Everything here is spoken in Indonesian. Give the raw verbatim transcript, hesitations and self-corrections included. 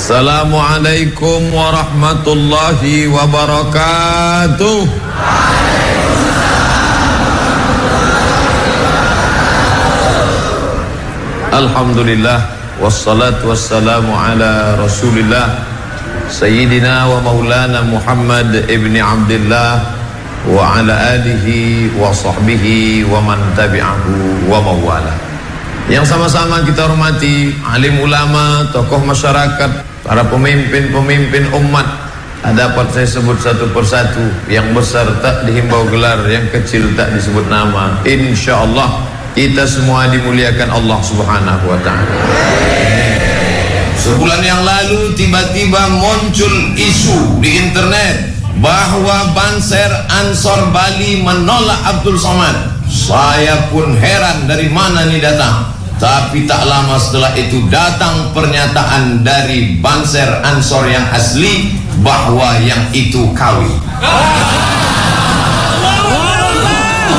Assalamualaikum warahmatullahi wabarakatuh. Alhamdulillah, wassalatu wassalamu ala rasulillah Sayyidina wa maulana Muhammad ibni Abdillah wa ala alihi wa sahbihi wa man tabi'ahu wa mawala. Yang sama-sama kita hormati alim ulama, tokoh masyarakat, para pemimpin-pemimpin umat. Dapat saya sebut satu persatu. Yang besar tak dihimbau gelar, yang kecil tak disebut nama. Insyaallah kita semua dimuliakan Allah Subhanahu wa ta'ala. Sebulan yang lalu tiba-tiba muncul isu di internet bahwa Banser Ansor Bali menolak Abdul Somad. Saya pun heran dari mana ini datang. Tapi tak lama setelah itu datang pernyataan dari Banser Ansor yang asli bahwa yang itu kawin.